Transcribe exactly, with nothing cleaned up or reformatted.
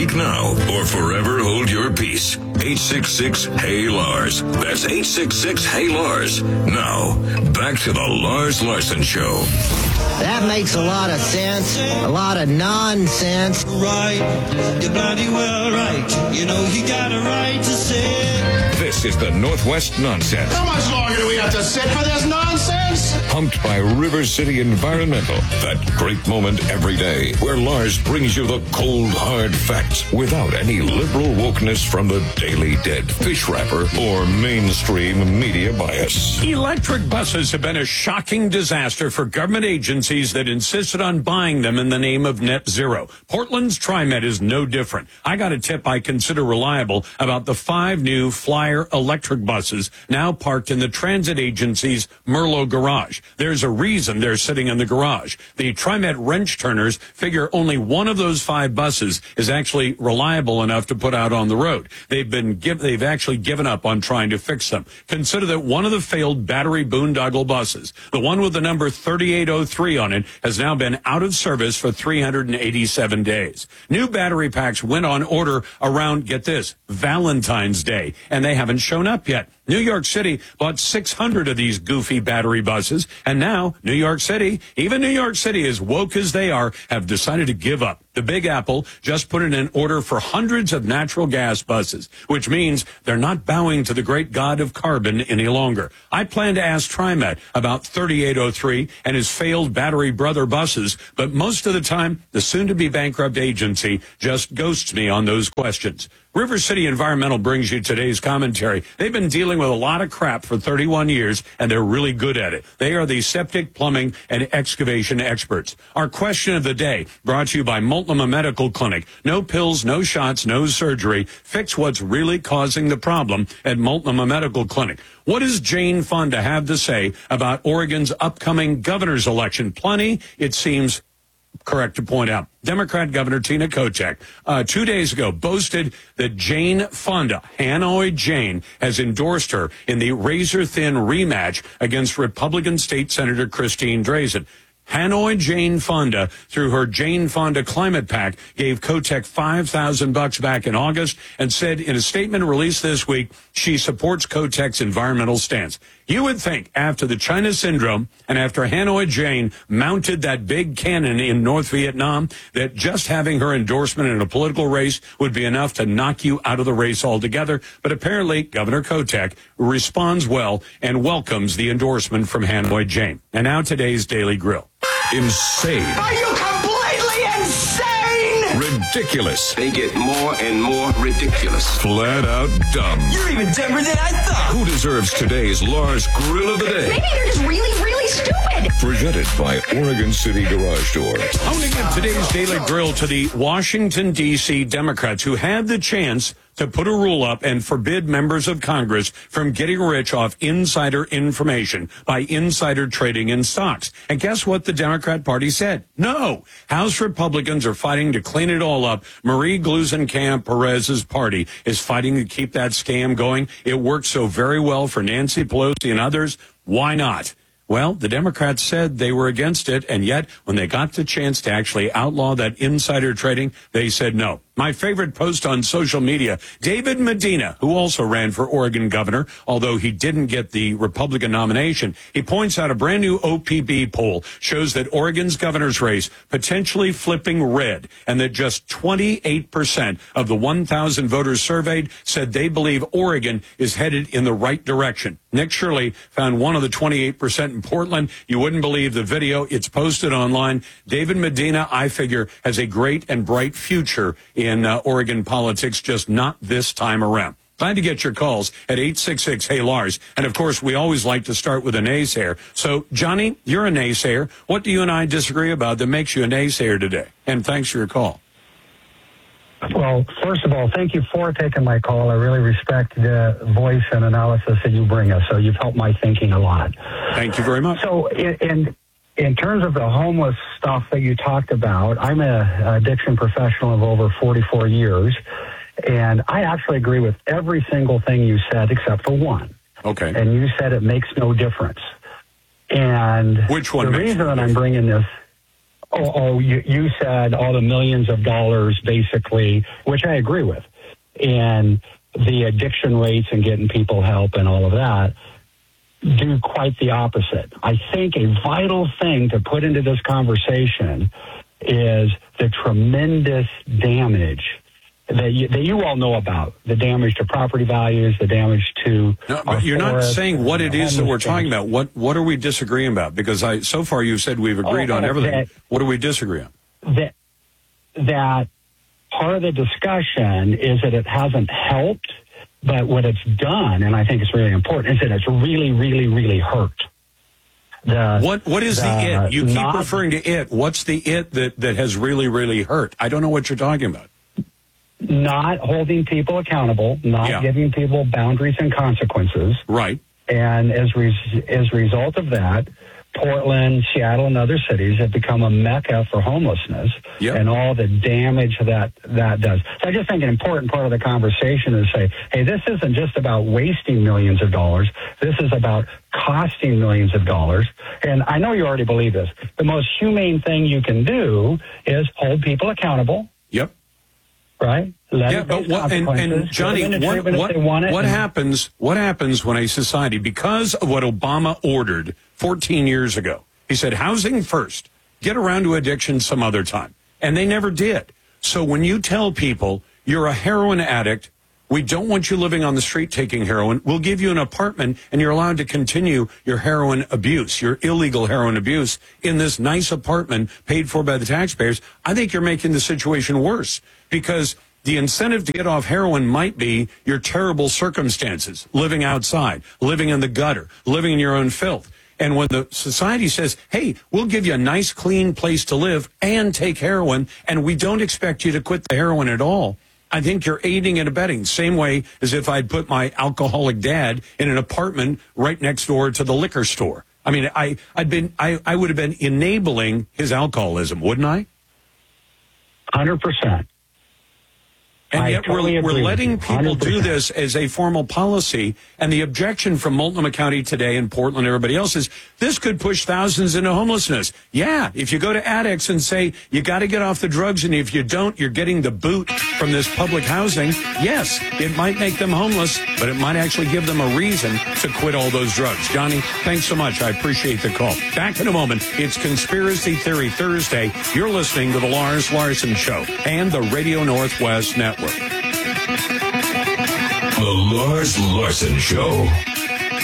Speak now or forever hold your peace. eight six six, H E Y, Lars. That's eight six six, H E Y, Lars. Now, back to the Lars Larson Show. That makes a lot of sense. A lot of nonsense. Right. You're bloody well right. You know you got a right to say. This is the Northwest Nonsense. How much longer do we have to sit for this nonsense? Pumped by River City Environmental. That great moment every day where Lars brings you the cold, hard facts without any liberal wokeness from the Daily Dead, fish wrapper, or mainstream media bias. Electric buses have been a shocking disaster for government agencies that insisted on buying them in the name of net zero. Portland's TriMet is no different. I got a tip I consider reliable about the five new Flyer electric buses now parked in the transit agency's Merlot garage. There's a reason they're sitting in the garage. The TriMet wrench turners figure only one of those five buses is actually reliable enough to put out on the road. They've been give, they've actually given up on trying to fix them. Consider that one of the failed battery boondoggle buses, the one with the number thirty-eight oh three on it, has now been out of service for three hundred eighty-seven days. New battery packs went on order around, get this, Valentine's Day, and they haven't shown up yet. New York City bought six hundred of these goofy battery buses, and now New York City, even New York City, as woke as they are, have decided to give up. The Big Apple just put in an order for hundreds of natural gas buses, which means they're not bowing to the great god of carbon any longer. I plan to ask TriMet about thirty-eight oh three and his failed battery brother buses, but most of the time, the soon-to-be bankrupt agency just ghosts me on those questions. River City Environmental brings you today's commentary. They've been dealing with a lot of crap for thirty-one years, and they're really good at it. They are the septic, plumbing, and excavation experts. Our question of the day, brought to you by Multnomah Medical Clinic. No pills, no shots, no surgery. Fix what's really causing the problem at Multnomah Medical Clinic. What does Jane Fonda have to say about Oregon's upcoming governor's election? Plenty, it seems correct to point out. Democrat Governor Tina Kotek, uh, two days ago, boasted that Jane Fonda, Hanoi Jane, has endorsed her in the razor-thin rematch against Republican State Senator Christine Drazan. Hanoi Jane Fonda, through her Jane Fonda Climate PAC, gave Kotek five thousand bucks back in August and said in a statement released this week she supports Kotek's environmental stance. You would think after the China Syndrome and after Hanoi Jane mounted that big cannon in North Vietnam that just having her endorsement in a political race would be enough to knock you out of the race altogether. But apparently Governor Kotek responds well and welcomes the endorsement from Hanoi Jane. And now today's Daily Grill. Insane. Are you completely insane? Ridiculous. They get more and more ridiculous. Flat out dumb. You're even dumber than I thought. Who deserves today's Lars Grill of the Day? Maybe you're just really, really stupid. Presented by Oregon City Garage Door. I want to give today's Daily Grill to the Washington, D C Democrats who had the chance to put a rule up and forbid members of Congress from getting rich off insider information by insider trading in stocks. And guess what the Democrat Party said? No. House Republicans are fighting to clean it all up. Marie Gluesenkamp Perez's party is fighting to keep that scam going. It worked so very well for Nancy Pelosi and others. Why not? Well, the Democrats said they were against it, and yet when they got the chance to actually outlaw that insider trading, they said no. My favorite post on social media, David Medina, who also ran for Oregon governor, although he didn't get the Republican nomination, he points out a brand new O P B poll shows that Oregon's governor's race potentially flipping red, and that just twenty-eight percent of the one thousand voters surveyed said they believe Oregon is headed in the right direction. Nick Shirley found one of the twenty-eight percent in Portland. You wouldn't believe the video. It's posted online. David Medina, I figure, has a great and bright future in uh, Oregon politics, just not this time around. Glad to get your calls at eight six six, Hey Lars. And of course, we always like to start with a naysayer. So, Johnny, you're a naysayer. What do you and I disagree about that makes you a naysayer today? And thanks for your call. Well, first of all, thank you for taking my call. I really respect the voice and analysis that you bring us. So you've helped my thinking a lot. Thank you very much. So in in, in terms of the homeless stuff that you talked about, I'm a addiction professional of over forty-four years, and I actually agree with every single thing you said except for one. Okay. And you said it makes no difference. And which one? The makes reason no that I'm bringing this, oh, oh you, you said all the millions of dollars, basically, which I agree with, and the addiction rates and getting people help and all of that, do quite the opposite. I think a vital thing to put into this conversation is the tremendous damage that you, that you all know about, the damage to property values, the damage to no, but you're not saying what it is that we're talking about. What what are we disagreeing about? Because I so far you've said we've agreed oh, on everything. That, what do we disagree on? That, that part of the discussion is that it hasn't helped, but what it's done, and I think it's really important, is that it's really, really, really hurt. The, what what is the, the it? You keep not, referring to it. What's the it that, that has really, really hurt? I don't know what you're talking about. Not holding people accountable, not yeah. giving people boundaries and consequences. Right. And as re- as a result of that, Portland, Seattle, and other cities have become a mecca for homelessness yep. and all the damage that that does. So I just think an important part of the conversation is say, hey, this isn't just about wasting millions of dollars. This is about costing millions of dollars. And I know you already believe this. The most humane thing you can do is hold people accountable. Yep. Right? Let yeah, but what, and, and Johnny, what, what, what happens, what happens when a society, because of what Obama ordered fourteen years ago, he said, housing first, get around to addiction some other time. And they never did. So when you tell people you're a heroin addict, we don't want you living on the street taking heroin, we'll give you an apartment and you're allowed to continue your heroin abuse, your illegal heroin abuse in this nice apartment paid for by the taxpayers, I think you're making the situation worse, because the incentive to get off heroin might be your terrible circumstances, living outside, living in the gutter, living in your own filth. And when the society says, hey, we'll give you a nice, clean place to live and take heroin, and we don't expect you to quit the heroin at all, I think you're aiding and abetting. Same way as if I'd put my alcoholic dad in an apartment right next door to the liquor store. I mean, I, I'd been, I, I would have been enabling his alcoholism, wouldn't I? one hundred percent. And yet totally we're, we're letting people do this as a formal policy. And the objection from Multnomah County today and Portland and everybody else is this could push thousands into homelessness. Yeah, if you go to addicts and say you got to get off the drugs, and if you don't, you're getting the boot from this public housing. Yes, it might make them homeless, but it might actually give them a reason to quit all those drugs. Johnny, thanks so much. I appreciate the call. Back in a moment. It's Conspiracy Theory Thursday. You're listening to The Lars Larson Show and the Radio Northwest Network. The Lars Larson Show.